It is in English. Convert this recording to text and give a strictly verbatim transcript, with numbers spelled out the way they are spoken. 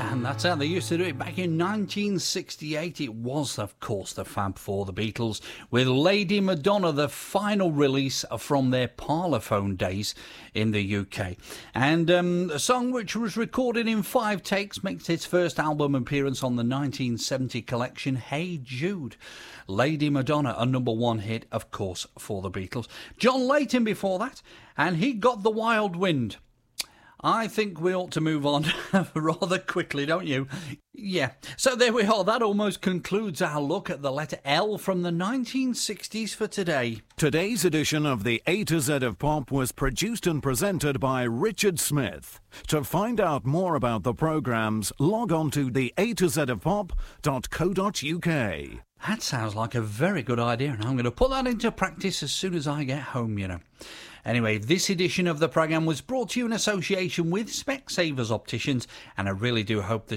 And that's how they used to do it back in nineteen sixty-eight. It was, of course, the Fab Four, the Beatles, with Lady Madonna, the final release from their Parlophone days in the U K. And um, a song which was recorded in five takes makes its first album appearance on the nineteen seventy collection, Hey Jude. Lady Madonna, a number one hit, of course, for the Beatles. John Layton before that, and he got The Wild Wind. I think we ought to move on rather quickly, don't you? Yeah. So there we are. That almost concludes our look at the letter L from the nineteen sixties for today. Today's edition of the A to Z of Pop was produced and presented by Richard Smith. To find out more about the programmes, log on to the A to Z of Pop dot co dot uk. That sounds like a very good idea, and I'm going to put that into practice as soon as I get home, you know. Anyway, this edition of the programme was brought to you in association with Specsavers Opticians, and I really do hope that